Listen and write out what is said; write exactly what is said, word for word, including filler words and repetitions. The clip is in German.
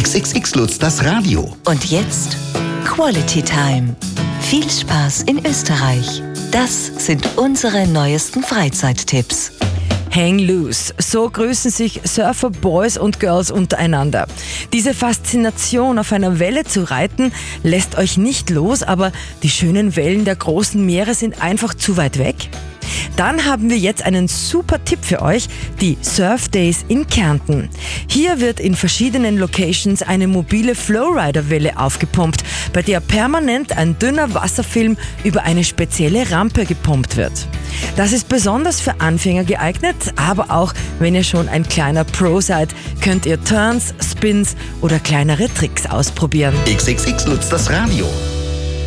X X X Lutz, das Radio. Und jetzt Quality Time. Viel Spaß in Österreich. Das sind unsere neuesten Freizeittipps. Hang loose. So grüßen sich Surfer-Boys und Girls untereinander. Diese Faszination, auf einer Welle zu reiten, lässt euch nicht los, aber die schönen Wellen der großen Meere sind einfach zu weit weg. Dann haben wir jetzt einen super Tipp für euch, die Surf Days in Kärnten. Hier wird in verschiedenen Locations eine mobile Flowrider-Welle aufgepumpt, bei der permanent ein dünner Wasserfilm über eine spezielle Rampe gepumpt wird. Das ist besonders für Anfänger geeignet, aber auch wenn ihr schon ein kleiner Pro seid, könnt ihr Turns, Spins oder kleinere Tricks ausprobieren. X X X Lutz, das Radio.